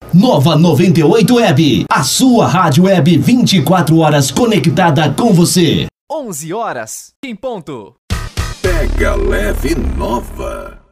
Nova 98 Web, a sua rádio web 24 horas conectada com você. 11 horas em ponto. Pega Leve Nova.